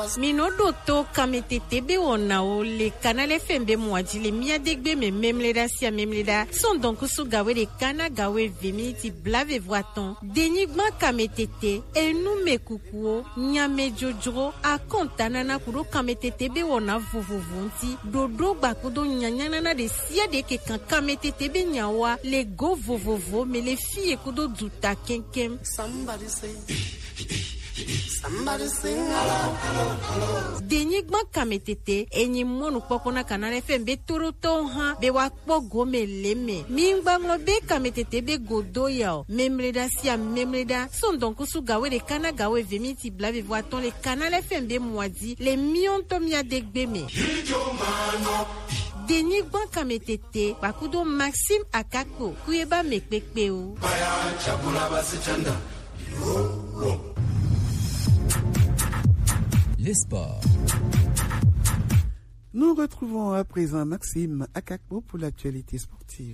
Minodo to kametete be onao le canal FMB moadi le miadegbe me memleda sia memleda sont donc sous gawe de kana gawe vimi ti blave voiton denigma kametete e nous me kukuo nyame jojro a kontanana kuro kametete be ona vuvuvunti dodo bakudo nyanyana de sia de ke kan kametete be nyawa le go vovovo me le filles kudo duta kenkem somebody sing hello. Denigma kametete enyi monu pokona kanal FMB toroto ha be wakpo gome leme mingbango be kametete be godo yao memreda sia memreda sont donc sous gawe de kana gawe vemiti blave voiton le canal FMB moadi le mionto mia degbe me Denigma kametete bakudo Maxime Akako kuyeba mekpekpeu Les sports. Nous retrouvons à présent Maxime Akakbo pour l'actualité sportive.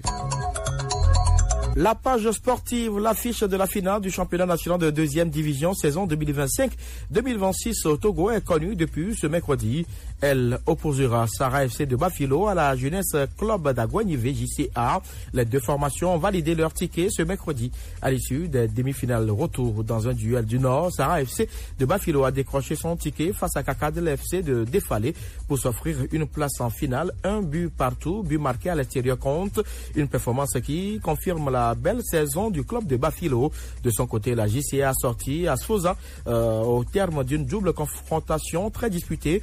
La page sportive, l'affiche de la finale du championnat national de deuxième division saison 2025-2026 au Togo est connue depuis ce mercredi. Elle opposera Sarah FC de Bafilo à la Jeunesse Club d'Aguanivé JCA. Les deux formations ont validé leur ticket ce mercredi. À l'issue des demi-finales retour dans un duel du Nord, Sarah FC de Bafilo a décroché son ticket face à Kakadel FC de Défalé pour s'offrir une place en finale. Un but partout, but marqué à l'extérieur compte. Une performance qui confirme la belle saison du club de Bafilo. De son côté, la JCA a sorti à Sfosa au terme d'une double confrontation très disputée.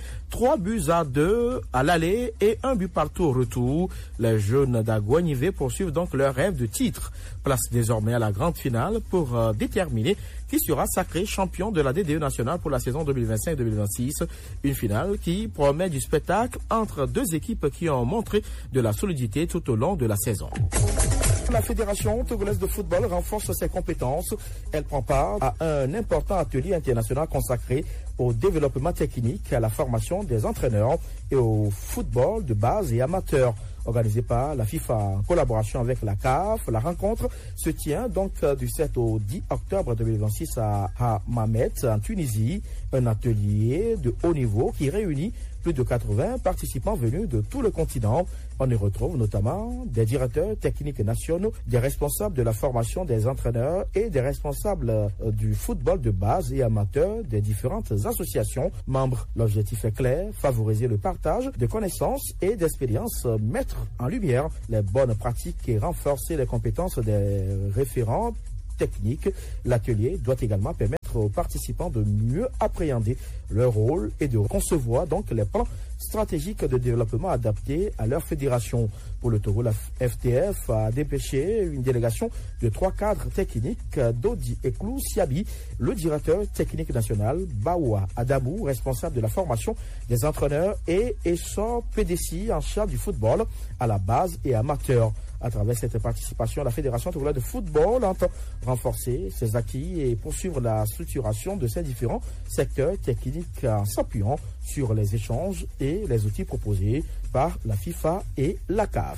3-2 à l'aller et un but partout au retour. Les jeunes d'Aguanivé poursuivent donc leur rêve de titre. Place désormais à la grande finale pour déterminer qui sera sacré champion de la DDE nationale pour la saison 2025-2026. Une finale qui promet du spectacle entre deux équipes qui ont montré de la solidité tout au long de la saison. La Fédération togolaise de football renforce ses compétences. Elle prend part à un important atelier international consacré au développement technique, à la formation des entraîneurs et au football de base et amateur. Organisé par la FIFA en collaboration avec la CAF, la rencontre se tient donc du 7 au 10 octobre 2026 à Hammamet, en Tunisie. Un atelier de haut niveau qui réunit plus de 80 participants venus de tout le continent. On y retrouve notamment des directeurs techniques nationaux, des responsables de la formation des entraîneurs et des responsables du football de base et amateur des différentes associations membres. L'objectif est clair, favoriser le partage de connaissances et d'expériences, mettre en lumière les bonnes pratiques et renforcer les compétences des référents techniques. L'atelier doit également permettre aux participants de mieux appréhender leur rôle et de concevoir donc les plans stratégiques de développement adaptés à leur fédération. Pour le Togo, la FTF a dépêché une délégation de 3 cadres techniques, Dodi Eklou Siabi, le directeur technique national, Baoua Adamou, responsable de la formation des entraîneurs, et Essor PDC, en charge du football à la base et amateur. À travers cette participation, la Fédération togolaise de football entend renforcer ses acquis et poursuivre la structuration de ces différents secteurs techniques en s'appuyant sur les échanges et les outils proposés par la FIFA et la CAF.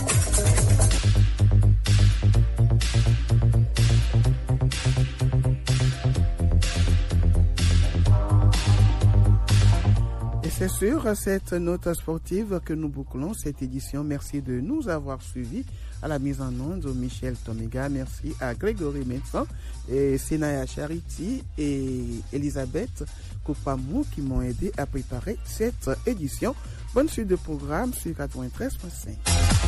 C'est sur cette note sportive que nous bouclons cette édition. Merci de nous avoir suivis. À la mise en onde, Michel Tomiga. Merci à Grégory Médecin et Senaya Charity et Elisabeth Kopamou qui m'ont aidé à préparer cette édition. Bonne suite de programme sur 93.5.